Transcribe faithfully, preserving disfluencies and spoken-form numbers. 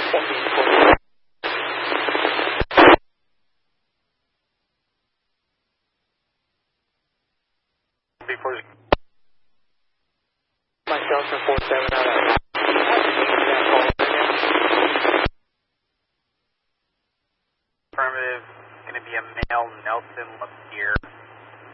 Before myself and four seven out of affirmative, going to be a male Nelson Lapierre.